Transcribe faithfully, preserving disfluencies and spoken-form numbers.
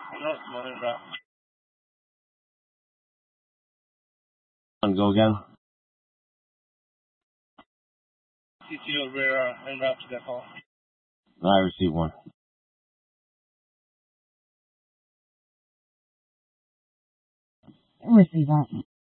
North morning route. Go again. C T O rear uh, en route to that call. I received one. Receive that.